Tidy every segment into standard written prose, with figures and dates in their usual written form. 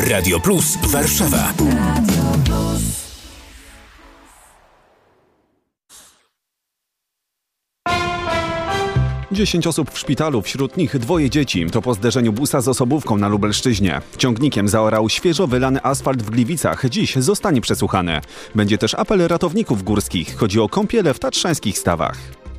Radio Plus Warszawa. 10 osób w szpitalu, wśród nich 2 dzieci. To po zderzeniu busa z osobówką na Lubelszczyźnie. Ciągnikiem zaorał świeżo wylany asfalt w Gliwicach. Dziś zostanie przesłuchany. Będzie też apel ratowników górskich. Chodzi o kąpiele w tatrzańskich stawach.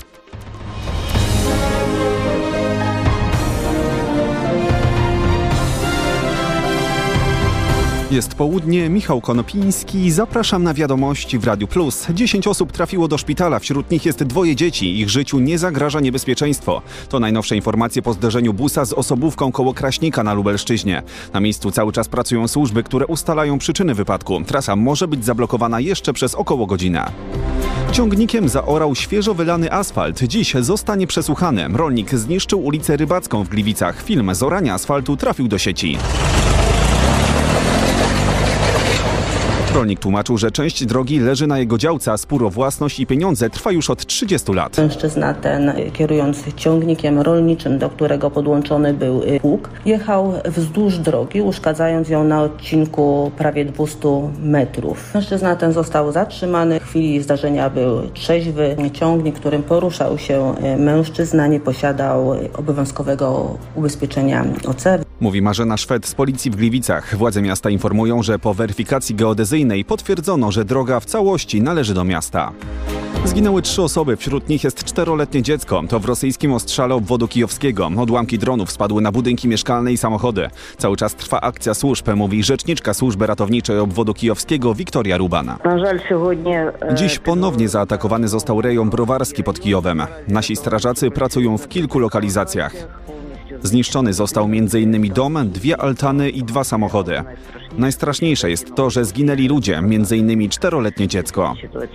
Jest południe, Michał Konopiński. Zapraszam na wiadomości w Radiu Plus. 10 osób trafiło do szpitala, wśród nich jest 2 dzieci. Ich życiu nie zagraża niebezpieczeństwo. To najnowsze informacje po zderzeniu busa z osobówką koło Kraśnika na Lubelszczyźnie. Na miejscu cały czas pracują służby, które ustalają przyczyny wypadku. Trasa może być zablokowana jeszcze przez około godzinę. Ciągnikiem zaorał świeżo wylany asfalt. Dziś zostanie przesłuchany. Rolnik zniszczył ulicę Rybacką w Gliwicach. Film z orania asfaltu trafił do sieci. Rolnik tłumaczył, że część drogi leży na jego działce, a spór o własność i pieniądze trwa już od 30 lat. Mężczyzna ten, kierując ciągnikiem rolniczym, do którego podłączony był pług, jechał wzdłuż drogi, uszkadzając ją na odcinku prawie 200 metrów. Mężczyzna ten został zatrzymany. W chwili zdarzenia był trzeźwy. Ciągnik, którym poruszał się mężczyzna, nie posiadał obowiązkowego ubezpieczenia OC. Mówi Marzena Szwed z policji w Gliwicach. Władze miasta informują, że po weryfikacji geodezyjnej potwierdzono, że droga w całości należy do miasta. Zginęły 3 osoby, wśród nich jest 4-letnie dziecko. To w rosyjskim ostrzale obwodu kijowskiego. Odłamki dronów spadły na budynki mieszkalne i samochody. Cały czas trwa akcja służb, mówi rzeczniczka służby ratowniczej obwodu kijowskiego Wiktoria Rubana. Dziś ponownie zaatakowany został rejon browarski pod Kijowem. Nasi strażacy pracują w kilku lokalizacjach. Zniszczony został m.in. dom, 2 altany i 2 samochody. Najstraszniejsze jest to, że zginęli ludzie, m.in. 4-letnie dziecko.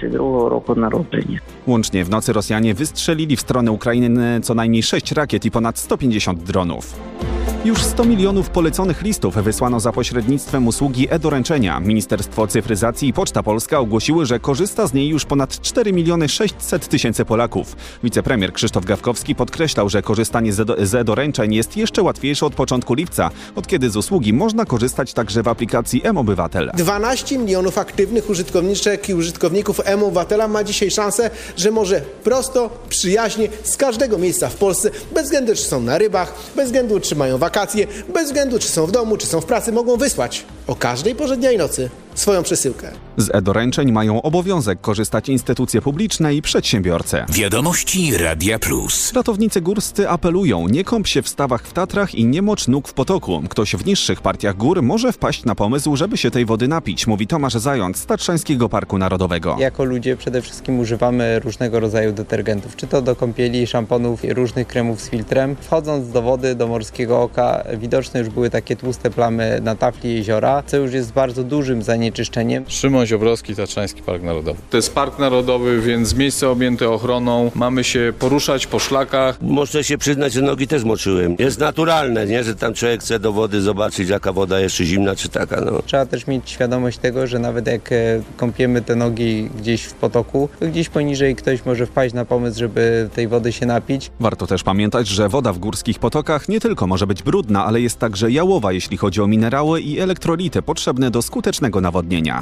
Łącznie w nocy Rosjanie wystrzelili w stronę Ukrainy co najmniej 6 rakiet i ponad 150 dronów. Już 100 milionów poleconych listów wysłano za pośrednictwem usługi e-doręczenia. Ministerstwo Cyfryzacji i Poczta Polska ogłosiły, że korzysta z niej już ponad 4 600 000 Polaków. Wicepremier Krzysztof Gawkowski podkreślał, że korzystanie z e-doręczeń jest jeszcze łatwiejsze od początku lipca, od kiedy z usługi można korzystać także w aplikacji mObywatel. 12 milionów aktywnych użytkowniczek i użytkowników mObywatela ma dzisiaj szansę, że może prosto, przyjaźnie, z każdego miejsca w Polsce, bez względu czy są na rybach, bez względu czy mają wakacje, bez względu czy są w domu, czy są w pracy, mogą wysłać o każdej porze dnia i nocy swoją przesyłkę. Z e-doręczeń mają obowiązek korzystać instytucje publiczne i przedsiębiorcy. Wiadomości Radia Plus. Ratownicy górscy apelują: nie kąp się w stawach w Tatrach i nie mocz nóg w potoku. Ktoś w niższych partiach gór może wpaść na pomysł, żeby się tej wody napić, mówi Tomasz Zając z Tatrzańskiego Parku Narodowego. Jako ludzie przede wszystkim używamy różnego rodzaju detergentów, czy to do kąpieli, szamponów, różnych kremów z filtrem. Wchodząc do wody, do morskiego oka, widoczne już były takie tłuste plamy na tafli jeziora, co już jest bardzo dużym zanieczyszczeniem. Szymon Ziobrowski, Tatrzański Park Narodowy. To jest park narodowy, więc miejsce objęte ochroną. Mamy się poruszać po szlakach. Muszę się przyznać, że nogi też moczyłem. Jest naturalne, nie? Że tam człowiek chce do wody zobaczyć, jaka woda jeszcze zimna czy taka. No. Trzeba też mieć świadomość tego, że nawet jak kąpiemy te nogi gdzieś w potoku, to gdzieś poniżej ktoś może wpaść na pomysł, żeby tej wody się napić. Warto też pamiętać, że woda w górskich potokach nie tylko może być brudna, ale jest także jałowa, jeśli chodzi o minerały i elektrolity potrzebne do skutecznego nawodnienia.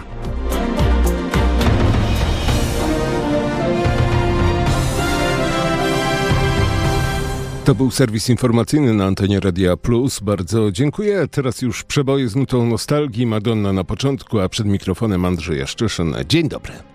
To był serwis informacyjny na antenie Radia Plus. Bardzo dziękuję. Teraz już przeboje z nutą nostalgii. Madonna na początku, a przed mikrofonem Andrzej Jaszczyszyn. Dzień dobry.